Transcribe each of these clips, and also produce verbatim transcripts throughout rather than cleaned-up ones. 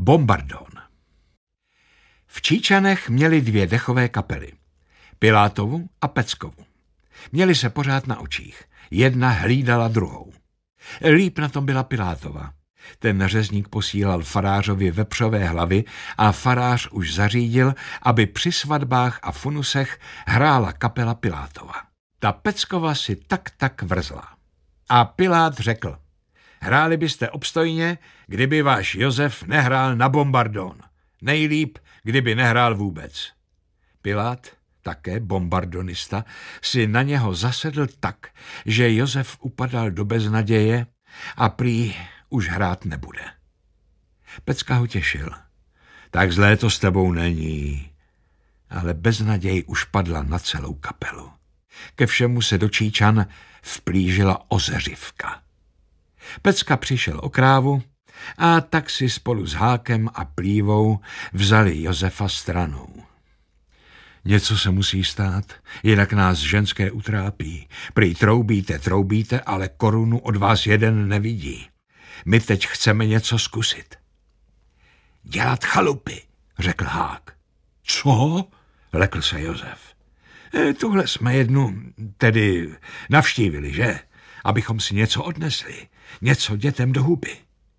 Bombardón. V Číčanech měli dvě dechové kapely. Pilátovu a Peckovu. Měli se pořád na očích. Jedna hlídala druhou. Líp na tom byla Pilátova. Ten řezník posílal farářovi vepřové hlavy a farář už zařídil, aby při svatbách a funusech hrála kapela Pilátova. Ta Peckova si tak tak vrzla. A Pilát řekl: hráli byste obstojně, kdyby váš Josef nehrál na Bombardón. Nejlíp, kdyby nehrál vůbec. Pilát, také bombardonista, si na něho zasedl tak, že Josef upadal do beznaděje a prý už hrát nebude. Pecka ho těšil. Tak zlé to s tebou není. Ale beznaděj už padla na celou kapelu. Ke všemu se do Číčan vplížila ozeřivka. Pecka přišel o krávu a tak si spolu s Hákem a Plívou vzali Josefa stranou. Něco se musí stát, jinak nás ženské utrápí. Prý troubíte, troubíte, ale korunu od vás jeden nevidí. My teď chceme něco zkusit. Dělat chalupy, řekl Hák. Co? Lekl se Josef. E, tuhle jsme jednu, tedy navštívili, že? Abychom si něco odnesli, něco dětem do huby.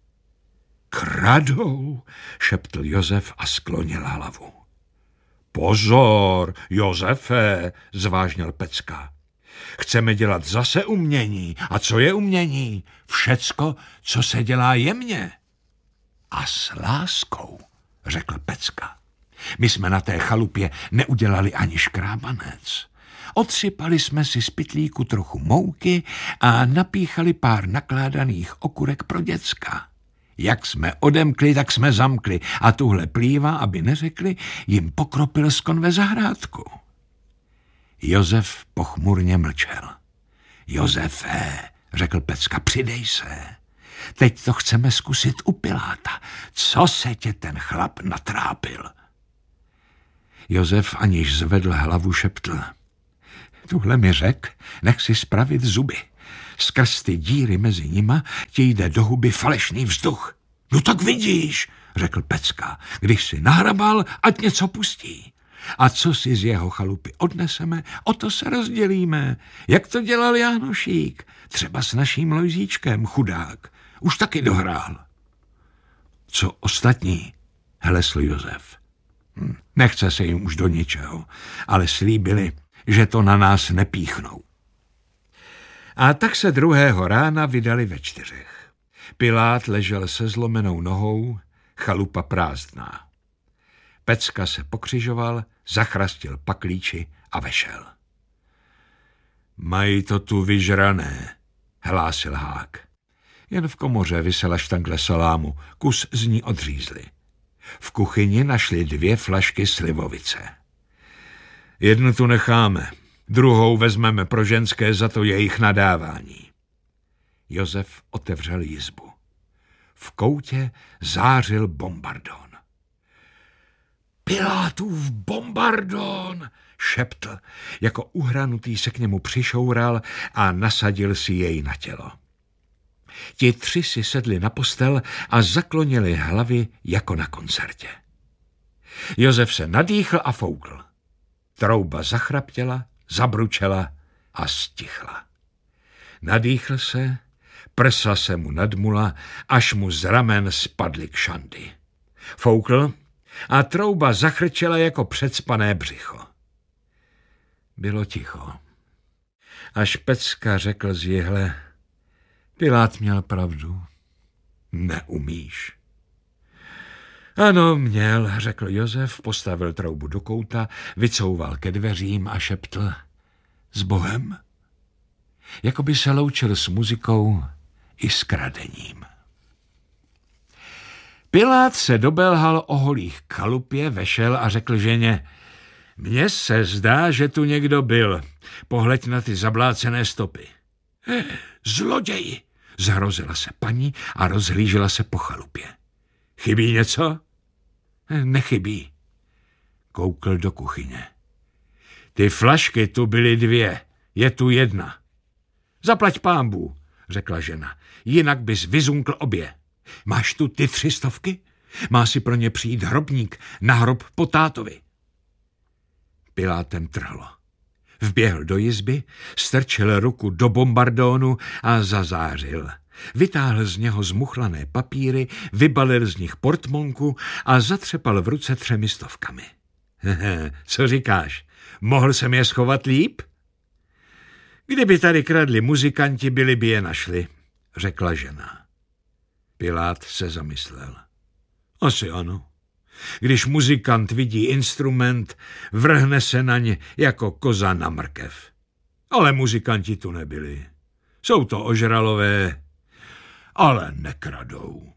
Kradou, šeptl Josef a sklonil hlavu. Pozor, Josefe, zvážnil Pecka. Chceme dělat zase umění. A co je umění? Všecko, co se dělá jemně. A s láskou, řekl Pecka. My jsme na té chalupě neudělali ani škrábanec. Odsypali jsme si z pytlíku trochu mouky a napíchali pár nakládaných okurek pro děcka. Jak jsme odemkli, tak jsme zamkli a tuhle Plíva, aby neřekli, jim pokropil z konve zahrádku. Josef pochmurně mlčel. Josefe, řekl Pecka, přidej se. Teď to chceme zkusit u Piláta. Co se tě ten chlap natrápil? Josef aniž zvedl hlavu šeptl. Tuhle mi řek, nech si spravit zuby. Skrz ty díry mezi nima ti jde do huby falešný vzduch. No tak vidíš, řekl Pecka, když si nahrabal, ať něco pustí. A co si z jeho chalupy odneseme, o to se rozdělíme. Jak to dělal Jánošík, třeba s naším Lojzíčkem, chudák. Už taky dohrál. Co ostatní, hlesl Josef. Hm, nechce se jim už do ničeho, ale slíbili, že to na nás nepíchnou. A tak se druhého rána vydali ve čtyřech. Pilát ležel se zlomenou nohou, chalupa prázdná. Pecka se pokřižoval, zachrastil paklíči a vešel. Mají to tu vyžrané, hlásil Hák. Jen v komoře visela štangle salámu, kus z ní odřízli. V kuchyni našli dvě flašky slivovice. Jednu tu necháme, druhou vezmeme pro ženské za to jejich nadávání. Josef otevřel jizbu. V koutě zářil Bombardón. Pilátův Bombardón, šeptl, jako uhranutý se k němu přišoural a nasadil si jej na tělo. Ti tři si sedli na postel a zaklonili hlavy jako na koncertě. Josef se nadýchl a foukl. Trouba zachraptěla, zabručela a stichla. Nadýchl se, prsa se mu nadmula, až mu z ramen spadly kšandy. Foukl a trouba zachrčela jako předspané břicho. Bylo ticho. Až Pecka řekl z jihle, Pilát měl pravdu. Neumíš. Ano, měl, řekl Josef, postavil troubu do kouta, vycouval ke dveřím a šeptl s Bohem. Jakoby se loučil s muzikou i s kradením. Pilát se dobelhal o holích k chalupě, vešel a řekl ženě, mně se zdá, že tu někdo byl. Pohleď na ty zablácené stopy. Eh, zloději, zhrozila se paní a rozhlížela se po chalupě. Chybí něco? Eh, nechybí. Koukl do kuchyně. Ty flašky tu byly dvě, je tu jedna. Zaplať pánbů, řekla žena, jinak bys vyzunkl obě. Máš tu ty tři stovky? Má si pro ně přijít hrobník na hrob po tátovi. Pilátem trhlo. Vběhl do jizby, strčil ruku do bombardónu a zazářil. Vytáhl z něho zmuchlané papíry, vybalil z nich portmonku a zatřepal v ruce třemi stovkami. Hehe, co říkáš? Mohl jsem je schovat líp? Kdyby tady kradli muzikanti, byli by je našli, řekla žena. Pilát se zamyslel. Asi ano. Když muzikant vidí instrument, vrhne se na ně jako koza na mrkev. Ale muzikanti tu nebyli. Jsou to ožralové, ale nekradou.